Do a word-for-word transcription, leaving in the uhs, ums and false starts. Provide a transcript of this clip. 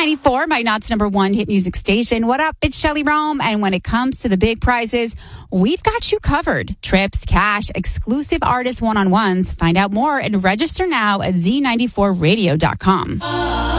ninety-four, my Knott's number one hit music station. What up? It's Shelly Rome. And when it comes to the big prizes, we've got you covered. Trips, cash, exclusive artist one-on-ones. Find out more and register now at z ninety four radio dot com.